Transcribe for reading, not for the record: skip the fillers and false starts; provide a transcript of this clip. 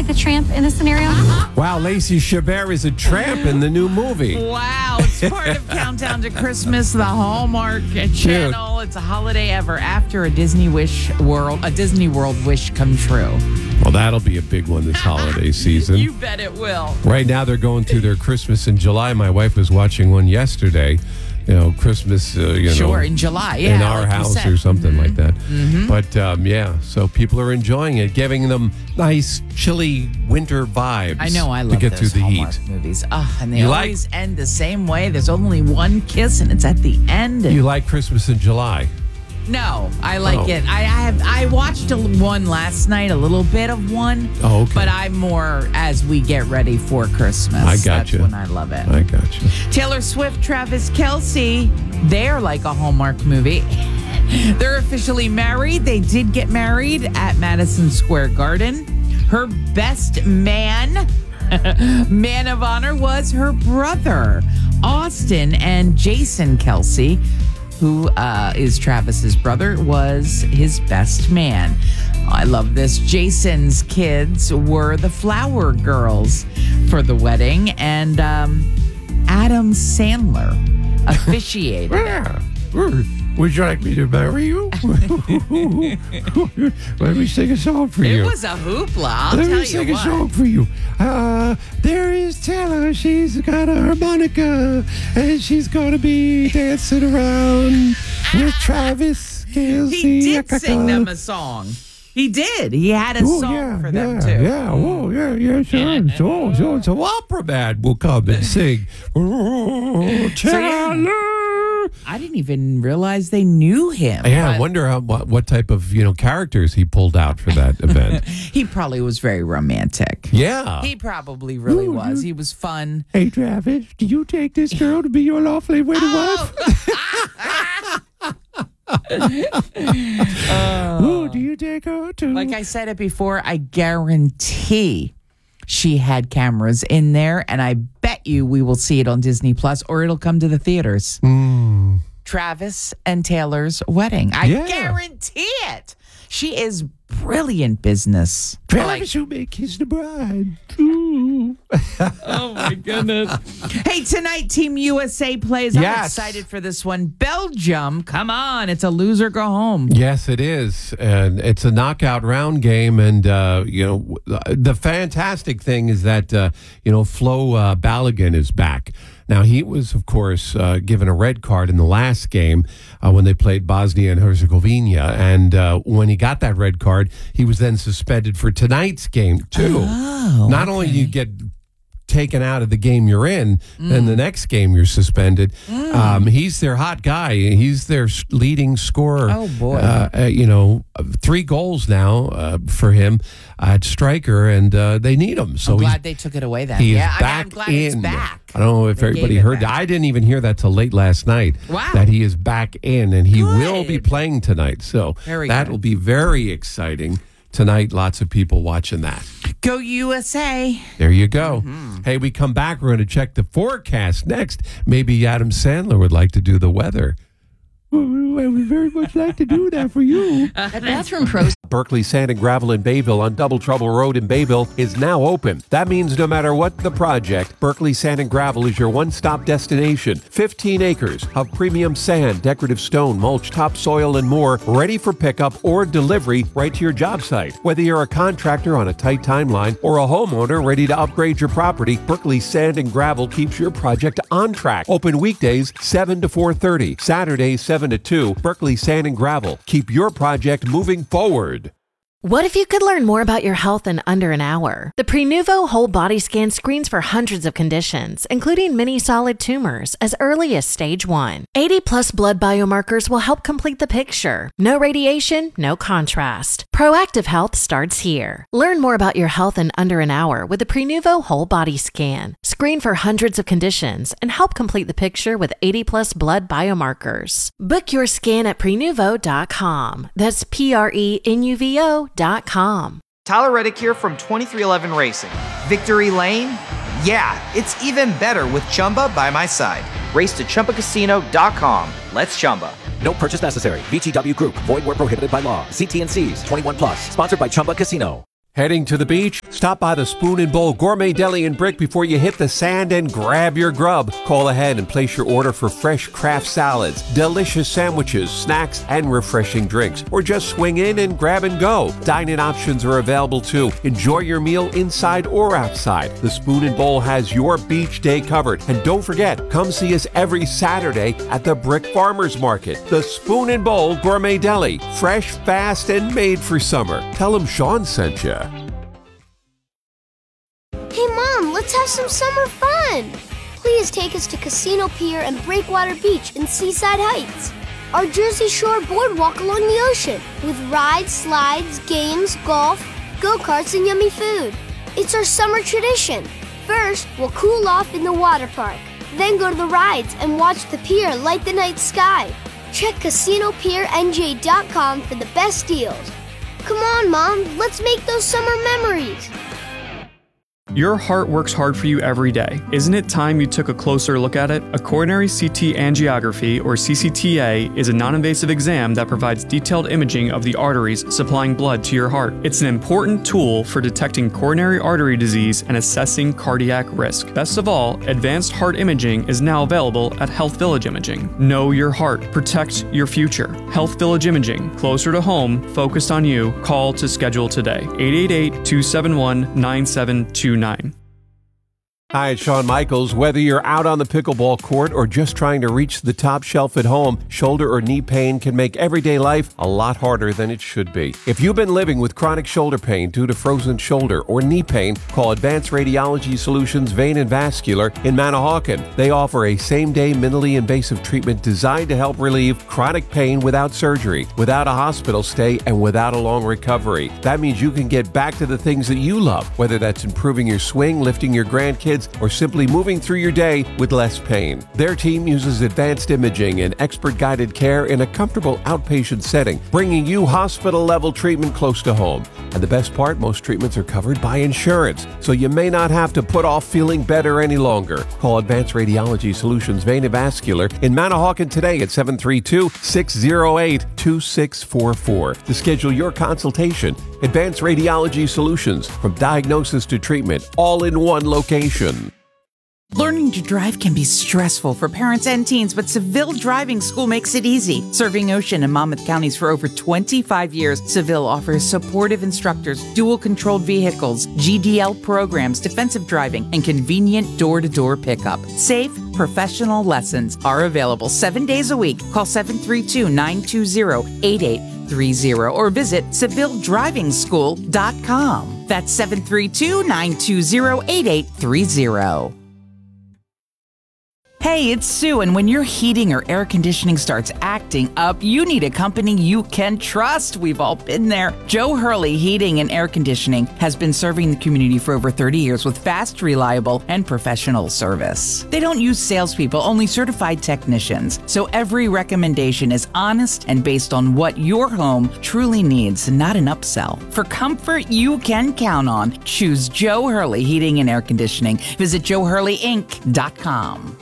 I the tramp in this scenario? Wow, Lacey Chabert is a tramp in the new movie. Wow, it's part of Countdown to Christmas, the Hallmark channel. It's a holiday ever after a Disney World wish come true. Well, that'll be a big one this holiday season. You bet it will. Right now, they're going through their Christmas in July. My wife was watching one yesterday. Christmas, Sure, in July, yeah. in our like house or something like that. But, so people are enjoying it, giving them nice, chilly winter vibes. I know, I love to get those through the Hallmark heat. movies. And they You always end the same way. There's only one kiss, and it's at the end. You like Christmas in July? No, I like it. I watched one last night, a little bit of one. Oh, okay. But I'm more as we get ready for Christmas. I got That's you. when I love it. I got you. Taylor Swift, Travis Kelce, they're like a Hallmark movie. They're officially married. They did get married at Madison Square Garden. Her best man of honor was her brother, Austin, and Jason Kelce, who is Travis's brother, was his best man. I love this. Jason's kids were the flower girls for the wedding, and Adam Sandler officiated it. Yeah. Would you like me to marry you? Let me sing a song for you. It was a hoopla, I'll Let tell me you sing a what. song for you. There is Taylor. She's got a harmonica, and she's going to be dancing around with Travis Kelce. He did sing them a song. He did. He had a song for them, too. Yeah, oh, yeah, sure. So opera band will come and sing. Oh, Taylor. I didn't even realize they knew him. Yeah, I but wonder what type of characters he pulled out for that event. he probably was very romantic. Yeah. He probably really was. He was fun. Hey, Travis, do you take this girl to be your lawfully wedded wife? Oh, do you take her to? Like I said it before, I guarantee she had cameras in there, and I bet you we will see it on Disney Plus, or it'll come to the theaters. Travis and Taylor's wedding. I guarantee it. She is brilliant business. Travis who may kiss the bride. Ooh. Oh, my goodness. Hey, tonight, Team USA plays. I'm Yes. excited for this one. Belgium, come on. It's a loser, go home. Yes, it is. And it's a knockout round game. And, the fantastic thing is that, Flo Balogun is back. Now, he was, of course, given a red card in the last game when they played Bosnia and Herzegovina. And when he got that red card, he was then suspended for tonight's game, too. Oh, Not only do you get taken out of the game you're in, then the next game you're suspended. He's their hot guy. He's their leading scorer. Oh, boy. 3 goals now for him at striker, and they need him. So I'm glad they took it away then. he is Yeah, back I'm glad in. it's back. I don't know if They everybody gave it heard that. back. I didn't even hear that till late last night. Wow. That he is back in, and he Good. will be playing tonight. So Very that good. will be very exciting tonight. Lots of people watching that. Go USA. There you go. Hey, we come back. We're going to check the forecast next. Maybe Adam Sandler would like to do the weather. I would very much like to do that for you. At Bathroom Pros. Berkeley Sand and Gravel in Bayville on Double Trouble Road in Bayville is now open. That means no matter what the project, Berkeley Sand and Gravel is your one-stop destination. 15 acres of premium sand, decorative stone, mulch, topsoil, and more, ready for pickup or delivery right to your job site. Whether you're a contractor on a tight timeline or a homeowner ready to upgrade your property, Berkeley Sand and Gravel keeps your project on track. Open weekdays 7 to 4:30, Saturdays 7 to 2. Berkeley Sand and Gravel. Keep your project moving forward. What if you could learn more about your health in under an hour? The Prenuvo Whole Body Scan screens for hundreds of conditions, including many solid tumors, as early as stage 1. 80-plus blood biomarkers will help complete the picture. No radiation, no contrast. Proactive health starts here. Learn more about your health in under an hour with the Prenuvo Whole Body Scan. Screen for hundreds of conditions and help complete the picture with 80-plus blood biomarkers. Book your scan at Prenuvo.com. That's Prenuvo.com. Tyler Reddick here from 2311 Racing. Victory Lane? Yeah, it's even better with Chumba by my side. Race to ChumbaCasino.com. Let's Chumba. No purchase necessary. VGW Group. Void where prohibited by law. See T&Cs. 21 plus. Sponsored by Chumba Casino. Heading to the beach? Stop by the Spoon and Bowl Gourmet Deli and Brick before you hit the sand and grab your grub. Call ahead and place your order for fresh craft salads, delicious sandwiches, snacks, and refreshing drinks. Or just swing in and grab and go. Dine-in options are available too. Enjoy your meal inside or outside. The Spoon and Bowl has your beach day covered. And don't forget, come see us every Saturday at the Brick Farmers Market. The Spoon and Bowl Gourmet Deli. Fresh, fast, and made for summer. Tell them Sean sent you. Hey Mom, let's have some summer fun! Please take us to Casino Pier and Breakwater Beach in Seaside Heights. Our Jersey Shore boardwalk along the ocean with rides, slides, games, golf, go-karts, and yummy food. It's our summer tradition. First, we'll cool off in the water park, then go to the rides and watch the pier light the night sky. Check CasinoPierNJ.com for the best deals. Come on, Mom, let's make those summer memories. Your heart works hard for you every day. Isn't it time you took a closer look at it? A coronary CT angiography, or CCTA, is a non-invasive exam that provides detailed imaging of the arteries supplying blood to your heart. It's an important tool for detecting coronary artery disease and assessing cardiac risk. Best of all, advanced heart imaging is now available at Health Village Imaging. Know your heart. Protect your future. Health Village Imaging. Closer to home, focused on you. Call to schedule today. 888-271-9729. Hi, it's Shawn Michaels. Whether you're out on the pickleball court or just trying to reach the top shelf at home, shoulder or knee pain can make everyday life a lot harder than it should be. If you've been living with chronic shoulder pain due to frozen shoulder or knee pain, call Advanced Radiology Solutions Vein and Vascular in Manahawkin. They offer a same-day minimally invasive treatment designed to help relieve chronic pain without surgery, without a hospital stay, and without a long recovery. That means you can get back to the things that you love, whether that's improving your swing, lifting your grandkids, or simply moving through your day with less pain. Their team uses advanced imaging and expert-guided care in a comfortable outpatient setting, bringing you hospital-level treatment close to home. And the best part, most treatments are covered by insurance, so you may not have to put off feeling better any longer. Call Advanced Radiology Solutions Vein and Vascular in Manahawkin today at 732-608-2644 to schedule your consultation. Advanced Radiology Solutions, from diagnosis to treatment, all in one location. Learning to drive can be stressful for parents and teens, but Seville Driving School makes it easy. Serving Ocean and Monmouth counties for over 25 years, Seville offers supportive instructors, dual-controlled vehicles, GDL programs, defensive driving, and convenient door-to-door pickup. Safe, professional lessons are available 7 days a week. Call 732-920-8830 or visit SevilleDrivingSchool.com. That's 732-920-8830. Hey, it's Sue, and when your heating or air conditioning starts acting up, you need a company you can trust. We've all been there. Joe Hurley Heating and Air Conditioning has been serving the community for over 30 years with fast, reliable, and professional service. They don't use salespeople, only certified technicians, so every recommendation is honest and based on what your home truly needs, not an upsell. For comfort you can count on, choose Joe Hurley Heating and Air Conditioning. Visit JoeHurleyInc.com.